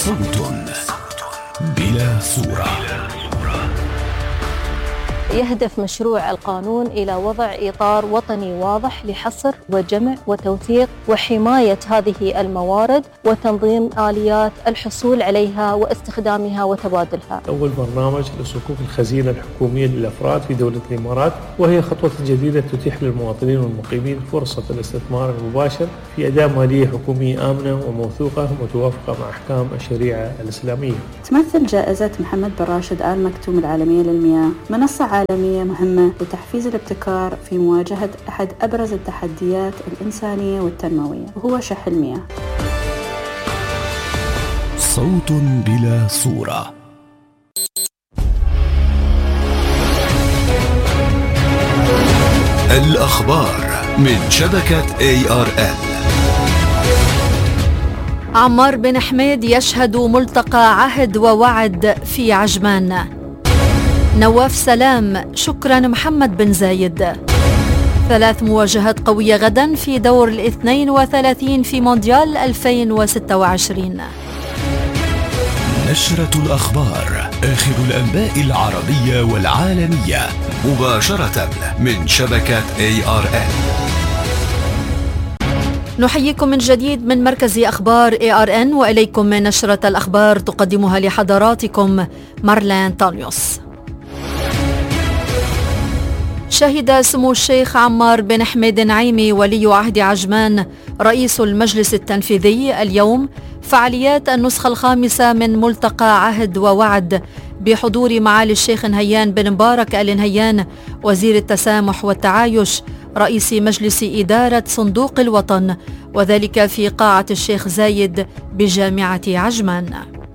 صوت بلا صورة. يهدف مشروع القانون إلى وضع إطار وطني واضح لحصر وجمع وتوثيق وحماية هذه الموارد وتنظيم آليات الحصول عليها واستخدامها وتبادلها. أول برنامج لصكوك الخزينة الحكومية للأفراد في دولة الإمارات، وهي خطوة جديدة تتيح للمواطنين والمقيمين فرصة الاستثمار المباشر في أداة مالية حكومية آمنة وموثوقة متوافقة مع أحكام الشريعة الإسلامية. تمثل جائزة محمد بن راشد آل مكتوم العالمية للمياه منصة عالمية مهمة لتحفيز الابتكار في مواجهة أحد أبرز التحديات الإنسانية والتنموية، وهو شح المياه. صوت بلا صورة. الأخبار من شبكة ARN. عمار بن حميد يشهد ملتقى عهد ووعد في عجمان. نواف سلام شكرا محمد بن زايد. 3 مواجهات قوية غدا في دور 32 في مونديال 2026. نشرة الأخبار، آخر الأنباء العربية والعالمية مباشرة من شبكة ARN. نحييكم من جديد من مركز أخبار ARN، وإليكم من نشرة الأخبار تقدمها لحضراتكم مارلين تانيوس. شهد سمو الشيخ عمار بن حميد النعيمي ولي عهد عجمان رئيس المجلس التنفيذي اليوم فعاليات النسخة 5 من ملتقى عهد ووعد بحضور معالي الشيخ نهيان بن مبارك آل نهيان وزير التسامح والتعايش رئيس مجلس إدارة صندوق الوطن، وذلك في قاعة الشيخ زايد بجامعة عجمان.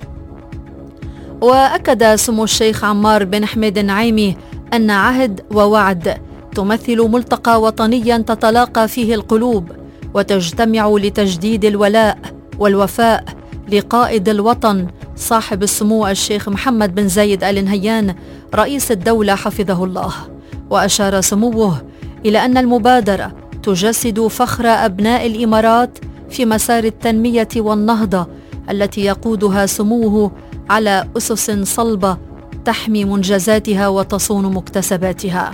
وأكد سمو الشيخ عمار بن حميد النعيمي أن عهد ووعد تمثل ملتقى وطنيا تتلاقى فيه القلوب وتجتمع لتجديد الولاء والوفاء لقائد الوطن صاحب السمو الشيخ محمد بن زايد آل نهيان رئيس الدولة حفظه الله. وأشار سموه إلى أن المبادرة تجسد فخر أبناء الإمارات في مسار التنمية والنهضة التي يقودها سموه على أسس صلبة تحمي منجزاتها وتصون مكتسباتها.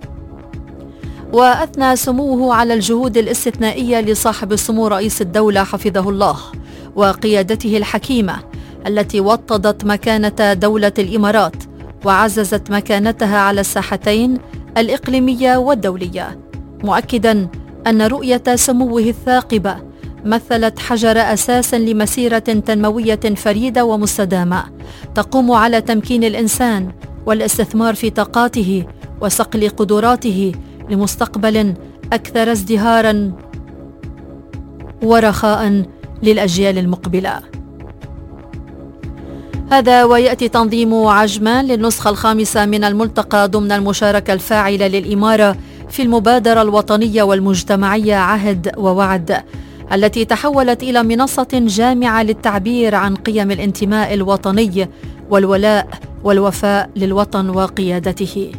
وأثنى سموه على الجهود الاستثنائية لصاحب السمو رئيس الدولة حفظه الله وقيادته الحكيمة التي وطدت مكانة دولة الإمارات وعززت مكانتها على الساحتين الإقليمية والدولية، مؤكدا أن رؤية سموه الثاقبة مثلت حجر أساس لمسيرة تنموية فريدة ومستدامة تقوم على تمكين الإنسان والاستثمار في طاقاته وصقل قدراته لمستقبل أكثر ازدهارا ورخاء للأجيال المقبلة. هذا ويأتي تنظيم عجمان للنسخة 5 من الملتقى ضمن المشاركة الفاعلة للإمارة في المبادرة الوطنية والمجتمعية عهد ووعد، التي تحولت إلى منصة جامعة للتعبير عن قيم الانتماء الوطني والولاء والوفاء للوطن وقيادته،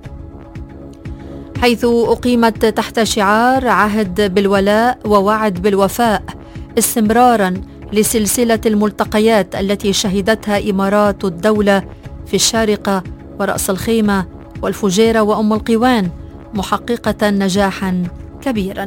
حيث أقيمت تحت شعار عهد بالولاء ووعد بالوفاء استمراراً لسلسلة الملتقيات التي شهدتها إمارات الدولة في الشارقة ورأس الخيمة والفجيرة وأم القوان، محققة نجاحاً كبيراً.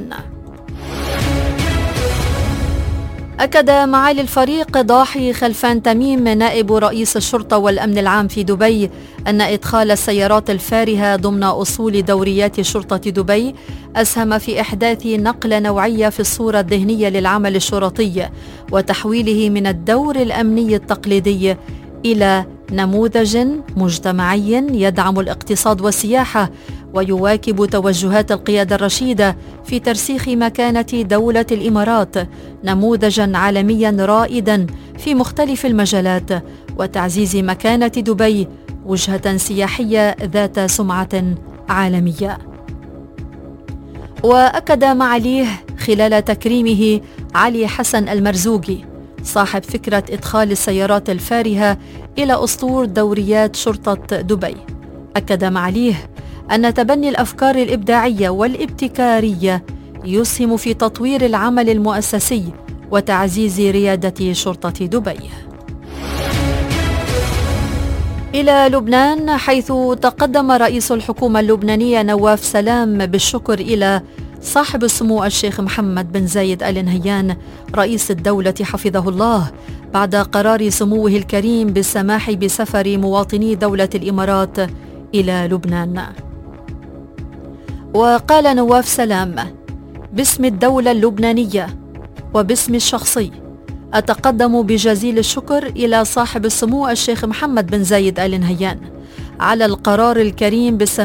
أكد معالي الفريق ضاحي خلفان تميم نائب رئيس الشرطة والأمن العام في دبي أن إدخال السيارات الفارهة ضمن أصول دوريات شرطة دبي أسهم في إحداث نقلة نوعية في الصورة الذهنية للعمل الشرطي وتحويله من الدور الأمني التقليدي إلى نموذج مجتمعي يدعم الاقتصاد والسياحة ويواكب توجهات القيادة الرشيدة في ترسيخ مكانة دولة الإمارات نموذجا عالميا رائدا في مختلف المجالات وتعزيز مكانة دبي وجهة سياحية ذات سمعة عالمية. وأكد معاليه خلال تكريمه علي حسن المرزوقي صاحب فكرة إدخال السيارات الفارهة إلى أسطور دوريات شرطة دبي، أكد معاليه أن تبني الأفكار الإبداعية والابتكارية يسهم في تطوير العمل المؤسسي وتعزيز ريادة شرطة دبي. إلى لبنان، حيث تقدم رئيس الحكومة اللبنانية نواف سلام بالشكر إلى صاحب السمو الشيخ محمد بن زايد آل نهيان رئيس الدولة حفظه الله بعد قرار سموه الكريم بالسماح بسفر مواطني دولة الإمارات إلى لبنان. وقال نواف سلام: باسم الدولة اللبنانية وباسمي الشخصي أتقدم بجزيل الشكر إلى صاحب السمو الشيخ محمد بن زايد آل نهيان على القرار الكريم بالسماح